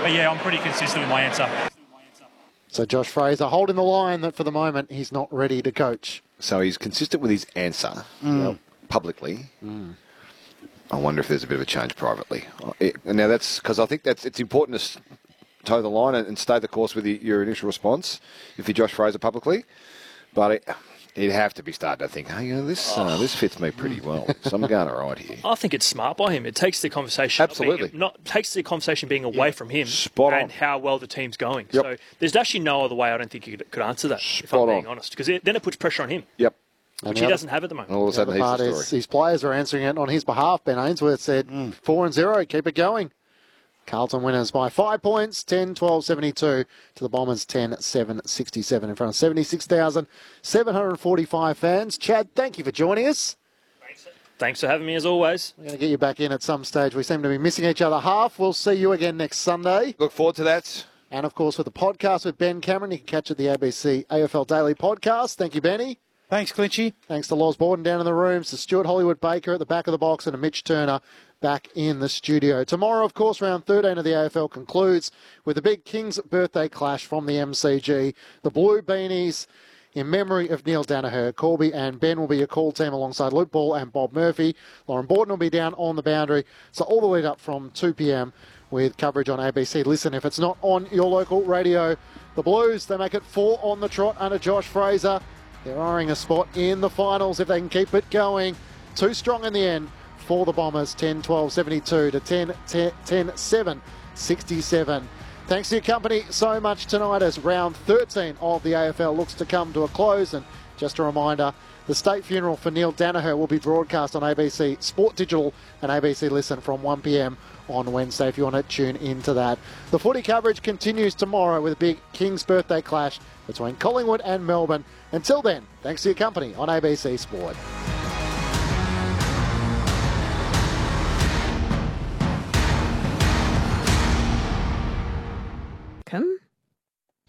But yeah, I'm pretty consistent with my answer. So Josh Fraser holding the line that for the moment he's not ready to coach. So he's consistent with his answer publicly. I wonder if there's a bit of a change privately. Now that's because I think it's important to toe the line and stay the course with your initial response if you're Josh Fraser publicly. But he'd have to be starting to think, hey, this fits me pretty well. So I'm going all right here. I think it's smart by him. It takes the conversation. Absolutely. Takes the conversation being away from him Spot and on. how well the team's going. Yep. So there's actually no other way I don't think he could answer that, if I'm being honest. Because then it puts pressure on him. Yep. Which he doesn't have at the moment. All of a sudden, he's the story. His players are answering it on his behalf. Ben Ainsworth said 4-0, keep it going. Carlton winners by 5 points, 10-12-72 to the Bombers 10-7-67 in front of 76,745 fans. Chad, thank you for joining us. Thanks for having me as always. We're going to get you back in at some stage. We seem to be missing each other half. We'll see you again next Sunday. Look forward to that. And of course with the podcast with Ben Cameron, you can catch it the ABC AFL Daily Podcast. Thank you, Benny. Thanks, Clinchy. Thanks to Loz Borden down in the rooms, to Stuart Hollywood-Baker at the back of the box, and to Mitch Turner back in the studio. Tomorrow, of course, round 13 of the AFL concludes with a big King's birthday clash from the MCG. The Blue Beanies, in memory of Neil Danaher. Corby and Ben will be your call team alongside Luke Ball and Bob Murphy. Lauren Borden will be down on the boundary. So all the lead up from 2 p.m. with coverage on ABC. Listen, if it's not on your local radio, the Blues, they make it 4 on the trot under Josh Fraser. They're eyeing a spot in the finals if they can keep it going. Too strong in the end for the Bombers, 10-12-72 to 10-7-67. Thanks for your company so much tonight as round 13 of the AFL looks to come to a close. And just a reminder, the state funeral for Neil Danaher will be broadcast on ABC Sport Digital and ABC Listen from 1 p.m. on Wednesday if you want to tune into that. The footy coverage continues tomorrow with a big King's birthday clash between Collingwood and Melbourne. Until then, thanks for your company on ABC Sport.